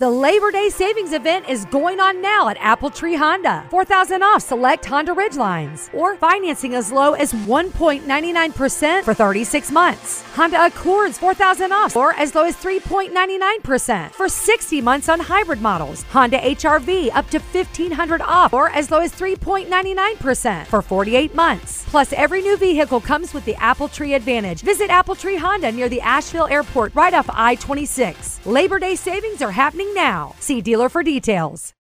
The Labor Day savings event is going on now at Apple Tree Honda. $4,000 off select Honda Ridgelines, or financing as low as 1.99% for 36 months. Honda Accords $4,000 off, or as low as 3.99% for 60 months on hybrid models. Honda HR-V up to $1,500 off, or as low as 3.99% for 48 months. Plus, every new vehicle comes with the Apple Tree Advantage. Visit Apple Tree Honda near the Asheville Airport, right off I-26. Labor Day savings are happening now. See dealer for details.